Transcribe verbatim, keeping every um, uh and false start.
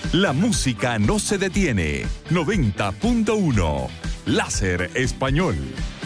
La música no se detiene. noventa punto uno. Láser Español.